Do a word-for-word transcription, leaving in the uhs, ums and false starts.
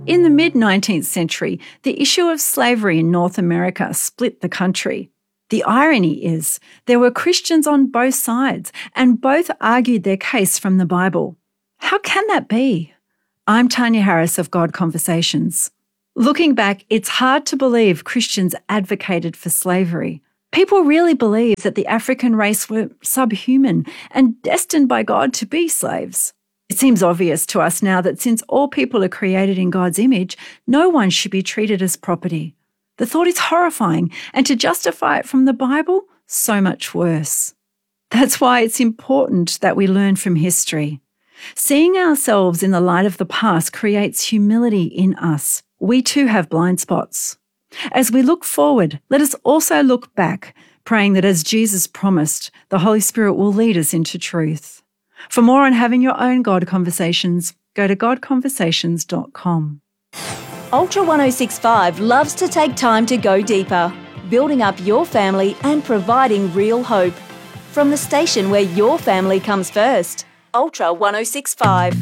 In the mid-nineteenth century, the issue of slavery in North America split the country. The irony is there were Christians on both sides, and both argued their case from the Bible. How can that be? I'm Tanya Harris of God Conversations. Looking back, it's hard to believe Christians advocated for slavery. People really believed that the African race were subhuman and destined by God to be slaves. It seems obvious to us now that since all people are created in God's image, no one should be treated as property. The thought is horrifying, and to justify it from the Bible, so much worse. That's why it's important that we learn from history. Seeing ourselves in the light of the past creates humility in us. We too have blind spots. As we look forward, let us also look back, praying that as Jesus promised, the Holy Spirit will lead us into truth. For more on having your own God Conversations, go to god conversations dot com. Ultra one oh six point five loves to take time to go deeper, building up your family and providing real hope. From the station where your family comes first, Ultra one oh six point five.